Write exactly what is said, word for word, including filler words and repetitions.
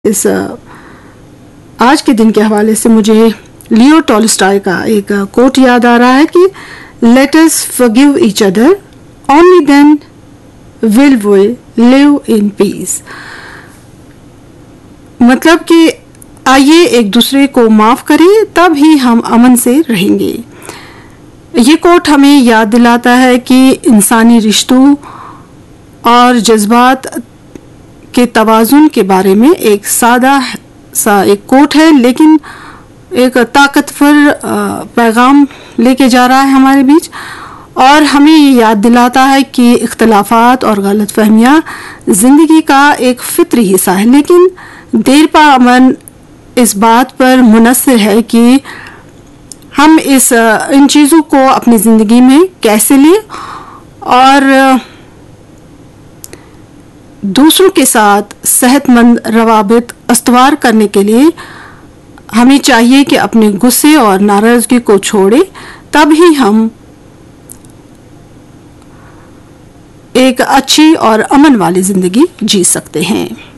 इस आज के दिन के हवाले से मुझे लियो टॉल्स्टॉय का एक कोट याद आ रहा है कि let us forgive each other, only then will we live in peace. मतलब कि आइए एक दूसरे को माफ करें, तब ही हम अमन से रहेंगे। ये कोट हमें याद दिलाता है कि इंसानी रिश्तों और जज्बात के तवाज़ुन के बारे में एक सादा सा एक कोट है, लेकिन एक ताकतवर पैगाम लेके जा रहा है हमारे बीच, और हमें ये याद दिलाता है कि इख्तलाफात और गलत फहमियाँ ज़िंदगी का एक फितरी हिस्सा है, लेकिन देर पा अमन इस बात पर मुनहसर है कि हम इस इन चीज़ों को अपनी ज़िंदगी में कैसे लें और दूसरों के साथ सेहतमंद रवाबित इस्तवार करने के लिए हमें चाहिए कि अपने गुस्से और नाराज़गी को छोड़ें, तब ही हम एक अच्छी और अमन वाली ज़िंदगी जी सकते हैं।